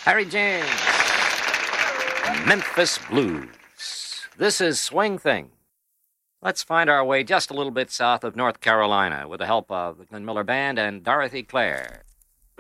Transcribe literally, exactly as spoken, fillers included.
Harry James. Memphis Blues. This is Swing Thing. Let's find our way just a little bit south of North Carolina with the help of the Glenn Miller Band and Dorothy Clare.